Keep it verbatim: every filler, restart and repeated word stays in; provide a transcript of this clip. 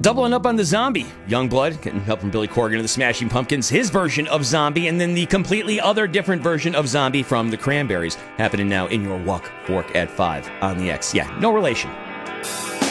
Doubling up on the Zombie. Youngblood, getting help from Billy Corgan of the Smashing Pumpkins, his version of Zombie, and then the completely other different version of Zombie from the Cranberries, happening now in your Walk Fork at five on the X. Yeah, no relation.